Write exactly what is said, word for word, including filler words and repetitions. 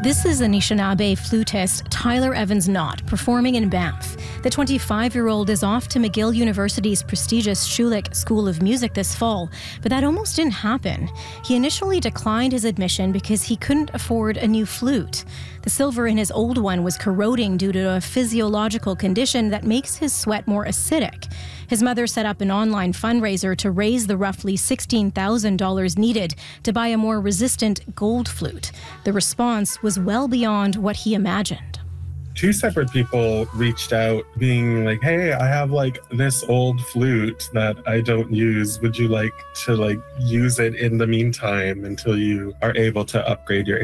This is Anishinaabe flutist Tyler Evans Knott performing in Banff. The twenty-five-year-old is off to McGill University's prestigious Schulich School of Music this fall, but that almost didn't happen. He initially declined his admission because he couldn't afford a new flute. The silver in his old one was corroding due to a physiological condition that makes his sweat more acidic. His mother set up an online fundraiser to raise the roughly sixteen thousand dollars needed to buy a more resistant gold flute. The response was well beyond what he imagined. Two separate people reached out being like, hey, I have like this old flute that I don't use. Would you like to like use it in the meantime until you are able to upgrade your